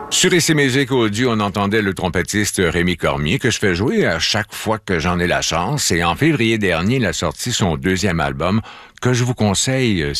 Sur IC Musique Audio, on entendait le trompettiste Rémi Cormier, que je fais jouer à chaque fois que j'en ai la chance. Et en février dernier, il a sorti son deuxième album, que je vous conseille